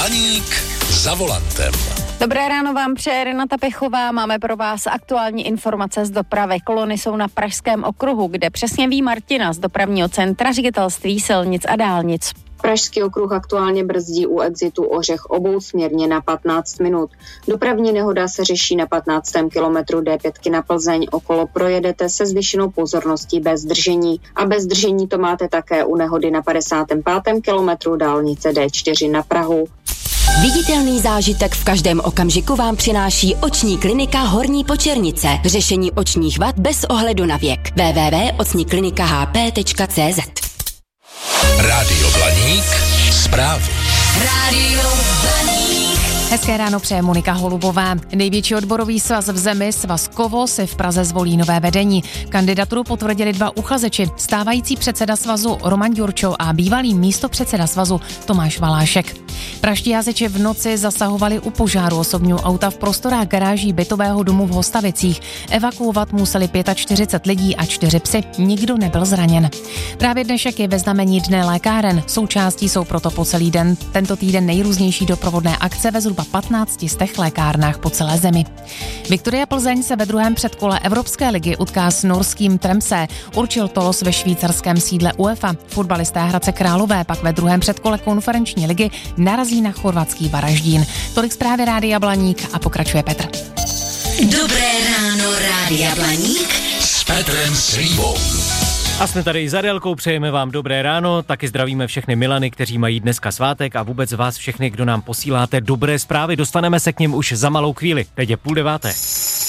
Blaník za volantem. Dobré ráno vám přeje Renata Pechová. Máme pro vás aktuální informace z dopravy. Kolony jsou na Pražském okruhu, kde přesně ví Martina z dopravního centra Ředitelství silnic a dálnic. Pražský okruh aktuálně brzdí u exitu Ořech obousměrně na 15 minut. Dopravní nehoda se řeší na 15. kilometru D5 na Plzeň. Okolo projedete se zvýšenou pozorností bez zdržení. A bez zdržení to máte také u nehody na 55. kilometru dálnice D4 na Prahu. Viditelný zážitek v každém okamžiku vám přináší oční klinika Horní Počernice. Řešení očních vad bez ohledu na věk. www.ocniklinikahp.cz. Rádio Blaník, zprávy. Rádio Blaník. Hezké ráno přeje Monika Holubová. Největší odborový svaz v zemi, Svaz Kovo, si v Praze zvolí nové vedení. Kandidaturu potvrdili dva uchazeči, stávající předseda svazu Roman Ďurčo a bývalý místopředseda svazu Tomáš Valášek. Praští hasiči v noci zasahovali u požáru osobního auta v prostorách garáží bytového domu v Hostavicích. Evakuovat museli 45 lidí a 4 psy. Nikdo nebyl zraněn. Právě dnešek je ve znamení Dne lékáren. Součástí jsou proto po celý den tento týden nejrůznější doprovodné akce ve zhruba 15 lékárnách po celé zemi. Viktoria Plzeň se ve druhém předkole Evropské ligy utká s norským Tromsø. Určil to los ve švýcarském sídle UEFA. Fotbalisté Hradce Králové pak ve druhém předkole konferenční ligy narazí na chorvatský Varaždín. Tolik zprávy Rádia Blaník a pokračuje Petr. Dobré ráno, Rádia Blaník S Petrem Slívou. A jsme tady za Délkou, přejeme vám dobré ráno, taky zdravíme všechny Milany, kteří mají dneska svátek a vůbec vás všechny, kdo nám posíláte dobré zprávy. Dostaneme se k nim už za malou chvíli. Teď je 8:30.